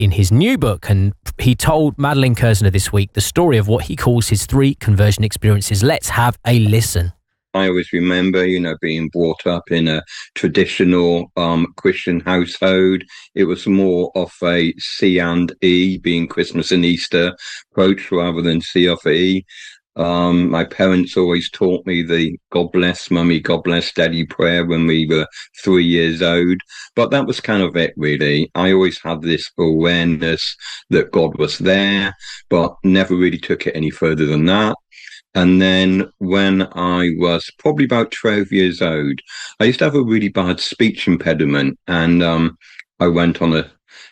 in his new book. And he told Madeline Kerzner this week the story of what he calls his 3 conversion experiences. Let's have a listen. I always remember, being brought up in a traditional Christian household. It was more of a C and E, being Christmas and Easter approach rather than C of E. My parents always taught me the God bless mummy, God bless daddy prayer when we were 3 years old. But that was kind of it, really. I always had this awareness that God was there, but never really took it any further than that. And then when I was probably about 12 years old, I used to have a really bad speech impediment. And I went on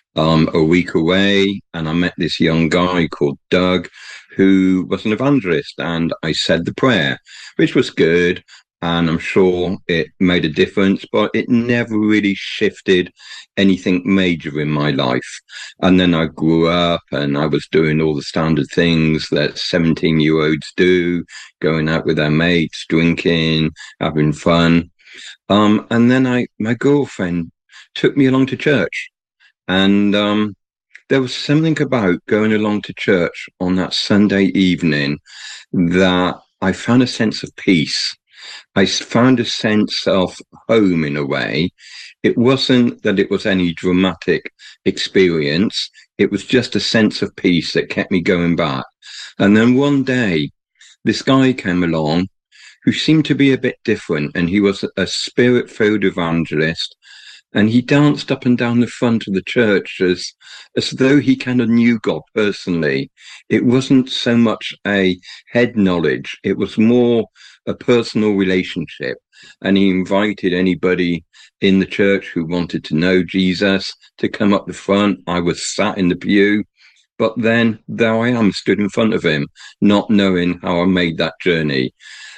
a week away, and I met this young guy called Doug, who was an evangelist. And I said the prayer, which was good. And I'm sure it made a difference, but it never really shifted anything major in my life. And then I grew up and I was doing all the standard things that 17-year-olds do, going out with their mates, drinking, having fun. And then my girlfriend took me along to church. And there was something about going along to church on that Sunday evening that I found a sense of peace. I found a sense of home in a way. It wasn't that it was any dramatic experience. It was just a sense of peace that kept me going back. And then one day, this guy came along who seemed to be a bit different, and he was a spirit-filled evangelist. And he danced up and down the front of the church as though he kind of knew God personally. It wasn't so much a head knowledge. It was more a personal relationship. And he invited anybody in the church who wanted to know Jesus to come up the front. I was sat in the pew. But then there I am, stood in front of him, not knowing how I made that journey.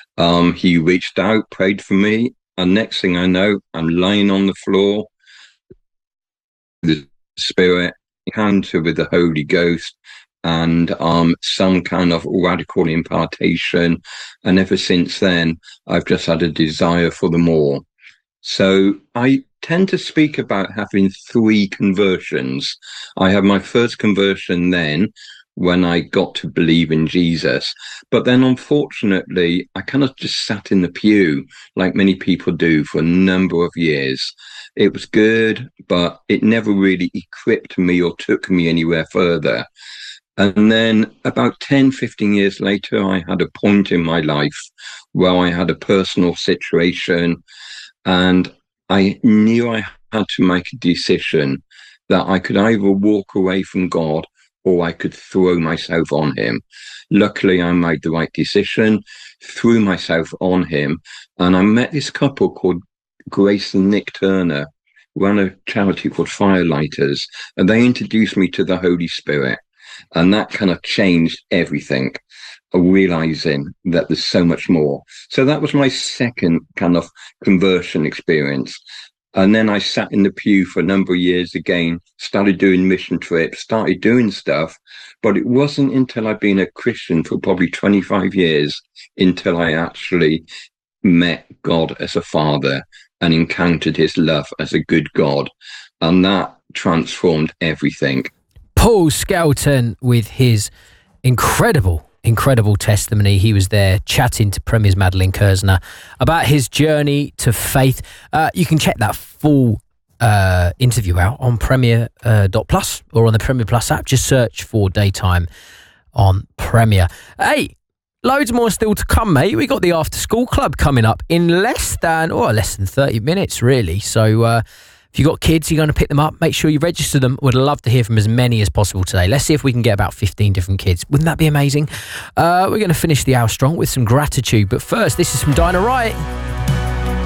He reached out, prayed for me. And next thing I know, I'm lying on the floor, the Spirit, encounter with the Holy Ghost, and some kind of radical impartation. And ever since then, I've just had a desire for the more. So I tend to speak about having 3 conversions. I had my first conversion then, when I got to believe in Jesus. But then, unfortunately, I kind of just sat in the pew, like many people do, for a number of years. It was good, but it never really equipped me or took me anywhere further. And then about 10, 15 years later, I had a point in my life where I had a personal situation, and I knew I had to make a decision that I could either walk away from God or I could throw myself on him. Luckily, I made the right decision, threw myself on him, and I met this couple called Grace and Nick Turner, who ran a charity called Firelighters, and they introduced me to the Holy Spirit. And that kind of changed everything, realizing that there's so much more. So that was my second kind of conversion experience. And then I sat in the pew for a number of years again, started doing mission trips, started doing stuff. But it wasn't until I'd been a Christian for probably 25 years until I actually met God as a father and encountered his love as a good God. And that transformed everything. Paul Skelton with his incredible testimony. He was there chatting to Premier's Madeline Kerzner about his journey to faith. You can check that full interview out on Premier.plus or on the Premier Plus app. Just search for Daytime on Premier. Hey, loads more still to come, mate. We got the After School Club coming up in less than 30 minutes, really. So if you've got kids, you're going to pick them up, make sure you register them. Would love to hear from as many as possible today. Let's see if we can get about 15 different kids. Wouldn't that be amazing? We're going to finish the hour strong with some gratitude. But first, this is from Dinah Wright.